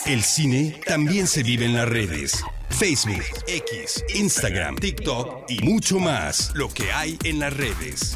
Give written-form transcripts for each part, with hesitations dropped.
El cine también se vive en las redes. Facebook, X, Instagram, TikTok y mucho más. Lo que hay en las redes.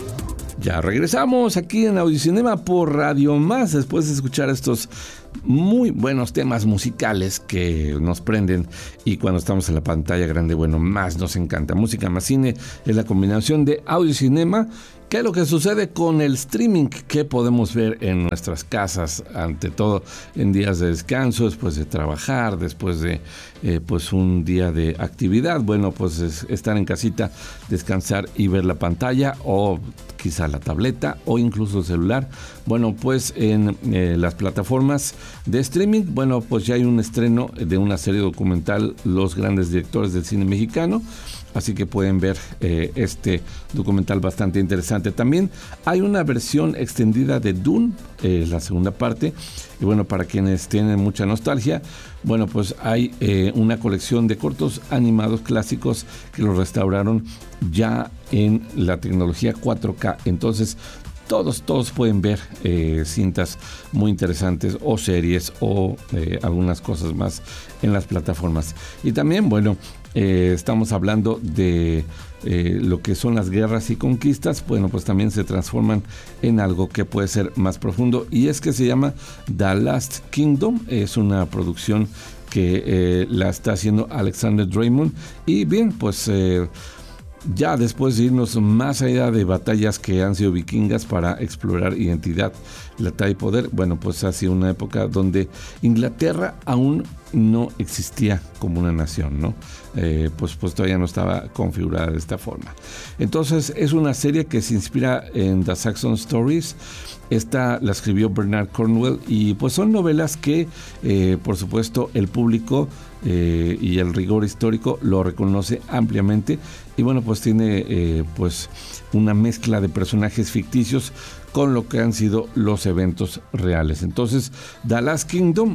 Ya regresamos aquí en Audiocinema por Radio Más, después de escuchar estos muy buenos temas musicales que nos prenden, y cuando estamos en la pantalla grande, bueno, más nos encanta. Música más cine es la combinación de Audiocinema. ¿Qué es lo que sucede con el streaming que podemos ver en nuestras casas, ante todo en días de descanso, después de trabajar, después de pues un día de actividad? Bueno, pues es estar en casita, descansar y ver la pantalla, o quizá la tableta o incluso el celular. Bueno, pues en las plataformas de streaming, bueno, pues ya hay un estreno de una serie documental, Los grandes directores del cine mexicano. Así que pueden ver este documental bastante interesante. También hay una versión extendida de Dune, la segunda parte. Y bueno, para quienes tienen mucha nostalgia, bueno, pues hay una colección de cortos animados clásicos que los restauraron ya en la tecnología 4K. Entonces, todos pueden ver cintas muy interesantes, o series, o algunas cosas más en las plataformas. Y también, bueno, estamos hablando de lo que son las guerras y conquistas. Bueno, pues también se transforman en algo que puede ser más profundo, y es que se llama The Last Kingdom. Es una producción que la está haciendo Alexander Draymond. Y bien, pues ya después de irnos más allá de batallas que han sido vikingas para explorar identidad, lealtad y poder, bueno, pues ha sido una época donde Inglaterra aún no existía como una nación, ¿no? Pues todavía no estaba configurada de esta forma. Entonces es una serie que se inspira en The Saxon Stories. Esta la escribió Bernard Cornwell, y pues son novelas que por supuesto el público y el rigor histórico lo reconoce ampliamente. Y bueno, pues tiene pues una mezcla de personajes ficticios con lo que han sido los eventos reales. Entonces, The Last Kingdom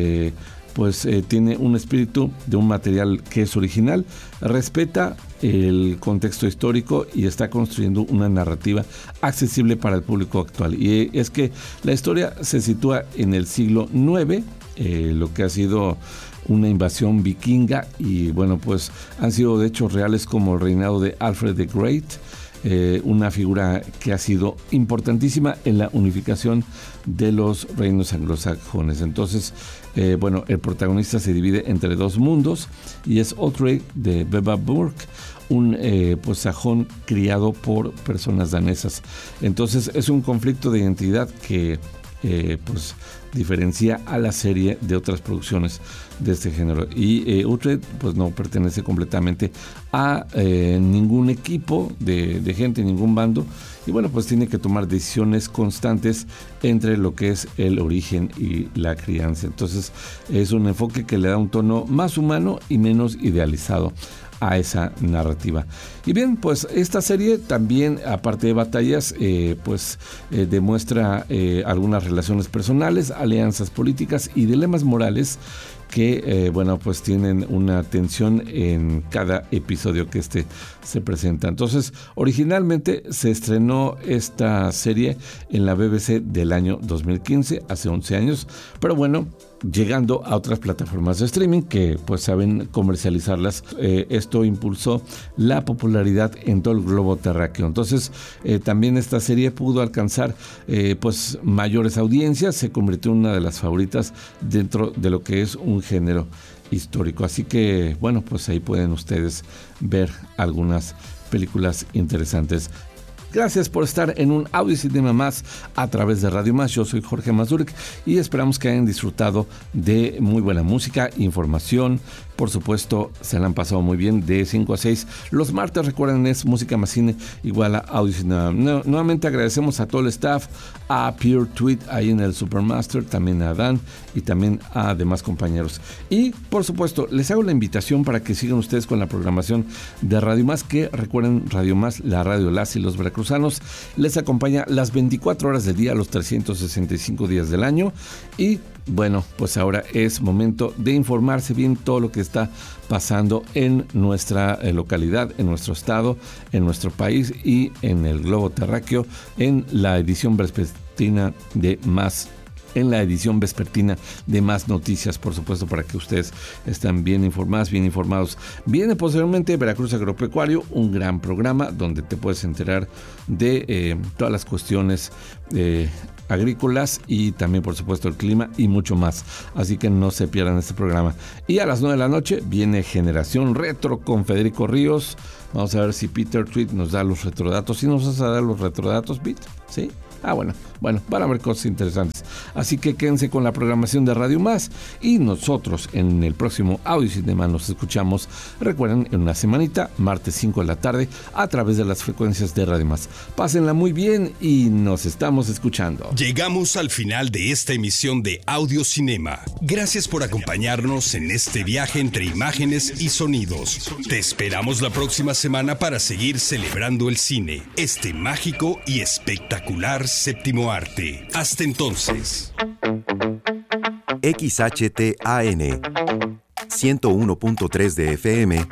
tiene un espíritu de un material que es original, respeta el contexto histórico y está construyendo una narrativa accesible para el público actual. Y es que la historia se sitúa en el siglo IX, lo que ha sido una invasión vikinga, y bueno, pues han sido de hechos reales como el reinado de Alfred the Great, una figura que ha sido importantísima en la unificación de los reinos anglosajones. Entonces, bueno, el protagonista se divide entre dos mundos, y es Othred de Beverburg, un pues sajón criado por personas danesas. Entonces es un conflicto de identidad que pues diferencia a la serie de otras producciones de este género. Y Uhtred pues no pertenece completamente a ningún equipo de gente, ningún bando, y bueno, pues tiene que tomar decisiones constantes entre lo que es el origen y la crianza. Entonces es un enfoque que le da un tono más humano y menos idealizado a esa narrativa. Y bien, pues esta serie también, aparte de batallas, demuestra algunas relaciones personales, alianzas políticas y dilemas morales que, bueno, pues tienen una tensión en cada episodio que se presenta. Entonces, originalmente se estrenó esta serie en la BBC del año 2015, hace 11 años, pero bueno, llegando a otras plataformas de streaming que pues saben comercializarlas, esto impulsó la popularidad en todo el globo terráqueo. Entonces también esta serie pudo alcanzar pues mayores audiencias, se convirtió en una de las favoritas dentro de lo que es un género histórico. Así que bueno, pues ahí pueden ustedes ver algunas películas interesantes. Gracias por estar en un Audiocinema más a través de Radio Más. Yo soy Jorge Mazurek y esperamos que hayan disfrutado de muy buena música, información. Por supuesto, se la han pasado muy bien de 5 a 6. Los martes, recuerden, es Música Más Cine igual a Audiocinema. Nuevamente agradecemos a todo el staff, a Pure Tweet ahí en el Supermaster, también a Dan y también a demás compañeros. Y por supuesto, les hago la invitación para que sigan ustedes con la programación de Radio Más, que recuerden, Radio Más, la radio Las y los veracruzanos, les acompaña las 24 horas del día, los 365 días del año. Y bueno, pues ahora es momento de informarse bien todo lo que está pasando en nuestra localidad, en nuestro estado, en nuestro país y en el globo terráqueo, en la edición vespertina de Más en la edición vespertina de Más Noticias, por supuesto, para que ustedes estén bien informadas, bien informados. Viene posteriormente Veracruz Agropecuario, un gran programa donde te puedes enterar de todas las cuestiones agrícolas y también, por supuesto, el clima y mucho más. Así que no se pierdan este programa. Y a las 9 de la noche viene Generación Retro con Federico Ríos. Vamos a ver si Peter Tweet nos da los retrodatos. ¿Sí nos vas a dar los retrodatos, Pete? ¿Sí? Bueno, van a haber cosas interesantes. Así que quédense con la programación de Radio Más y nosotros en el próximo Audiocinema nos escuchamos, recuerden, en una semanita, martes 5 de la tarde, a través de las frecuencias de Radio Más. Pásenla muy bien y nos estamos escuchando. Llegamos al final de esta emisión de Audiocinema. Gracias por acompañarnos en este viaje entre imágenes y sonidos. Te esperamos la próxima semana para seguir celebrando el cine, este mágico y espectacular séptimo arte. Hasta entonces. XHTAN 101.3 de FM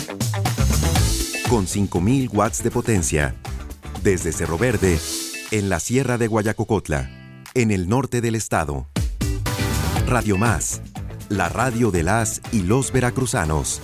con 5,000 watts de potencia. Desde Cerro Verde, en la Sierra de Guayacocotla, en el norte del estado. Radio Más, la radio de las y los veracruzanos.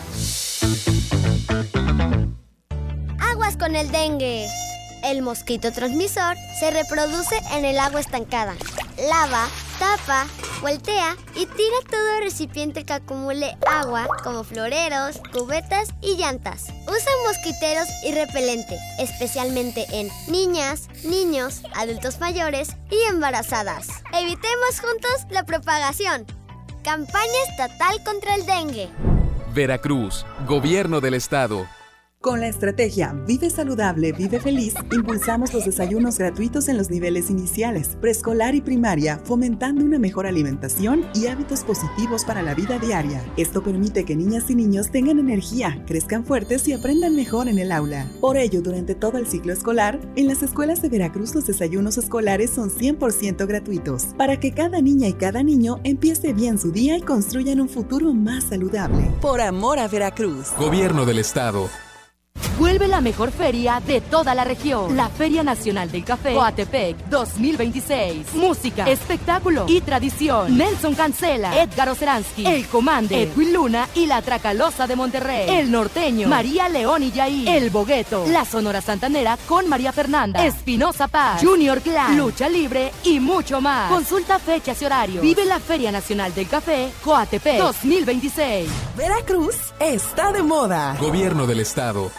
Aguas con el dengue. El mosquito transmisor se reproduce en el agua estancada. Lava, tapa, voltea y tira todo recipiente que acumule agua, como floreros, cubetas y llantas. Usa mosquiteros y repelente, especialmente en niñas, niños, adultos mayores y embarazadas. Evitemos juntos la propagación. Campaña estatal contra el dengue. Veracruz, Gobierno del Estado. Con la estrategia Vive Saludable, Vive Feliz, impulsamos los desayunos gratuitos en los niveles iniciales, preescolar y primaria, fomentando una mejor alimentación y hábitos positivos para la vida diaria. Esto permite que niñas y niños tengan energía, crezcan fuertes y aprendan mejor en el aula. Por ello, durante todo el ciclo escolar, en las escuelas de Veracruz los desayunos escolares son 100% gratuitos, para que cada niña y cada niño empiece bien su día y construyan un futuro más saludable. Por amor a Veracruz. Gobierno del Estado. Vuelve la mejor feria de toda la región. La Feria Nacional del Café Coatepec 2026. Música, espectáculo y tradición. Nelson Cancela, Edgar Oceransky, El Comande, Edwin Luna y La Tracalosa de Monterrey. El Norteño, María León y Yair. El Bogueto, La Sonora Santanera con María Fernanda. Espinosa Paz, Junior Clan, Lucha Libre y mucho más. Consulta fechas y horarios. Vive la Feria Nacional del Café Coatepec 2026. Veracruz está de moda. Gobierno del Estado.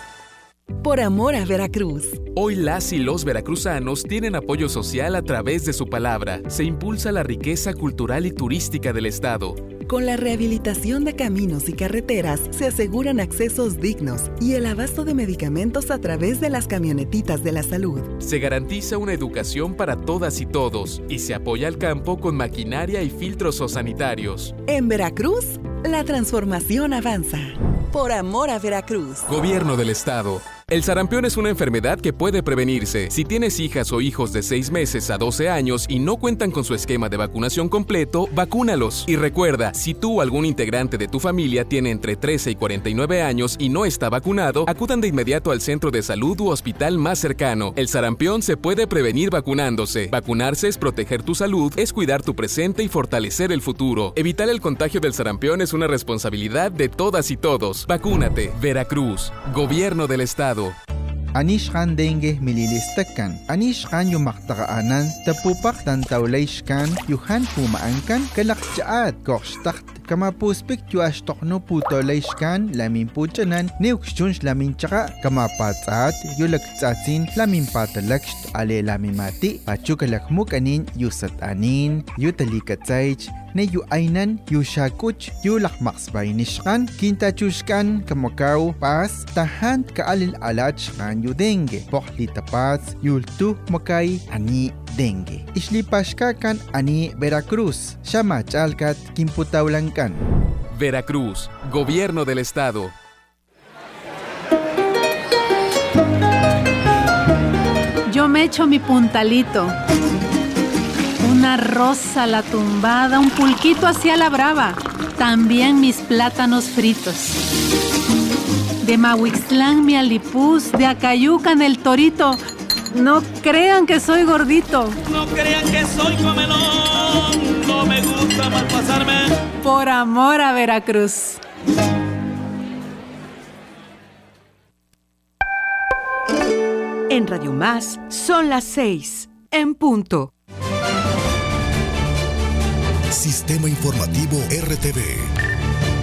Por amor a Veracruz. Hoy las y los veracruzanos tienen apoyo social a través de su palabra. Se impulsa la riqueza cultural y turística del estado. Con la rehabilitación de caminos y carreteras se aseguran accesos dignos y el abasto de medicamentos a través de las camionetitas de la salud. Se garantiza una educación para todas y todos y se apoya al campo con maquinaria y filtros sanitarios. En Veracruz, la transformación avanza. Por amor a Veracruz. Gobierno del Estado. El sarampión es una enfermedad que puede prevenirse. Si tienes hijas o hijos de 6 meses a 12 años y no cuentan con su esquema de vacunación completo, vacúnalos. Y recuerda, si tú o algún integrante de tu familia tiene entre 13 y 49 años y no está vacunado, acudan de inmediato al centro de salud u hospital más cercano. El sarampión se puede prevenir vacunándose. Vacunarse es proteger tu salud, es cuidar tu presente y fortalecer el futuro. Evitar el contagio del sarampión es una responsabilidad de todas y todos. Vacúnate. Veracruz. Gobierno del Estado. Anishkan dengue mililistakan. Anishkan yumaktaqaanan tapupak tantawlayshkan yuhan pumaankan kalakchaat kokshtakt kama puspik yuashtokno putolayshkan lamin puchanan neukshunsh lamin chaka kama patsaat yulaktsatsin lamin patalakst ale lamimati pachukalakmuk anin yusat anin yutalikatsaych ne yu ainan yu shakuch yu lakmaksbaynishkan kintachushkan kamakaw pas tahan kaalil alachkan yu dengue pohli tapas yultu makay ani dengue islipashkakan ani Veracruz shamachalkat kimputawlankan. Veracruz, Gobierno del Estado. Yo me echo mi puntalito, una rosa a la tumbada, un pulquito hacia la brava, también mis plátanos fritos. De Mahuixtlán mi alipuz, de Acayucan el torito, no crean que soy gordito. No crean que soy comelón. no me gusta malpasarme. Por amor a Veracruz. En Radio Más son las 6 en punto. Sistema Informativo RTV.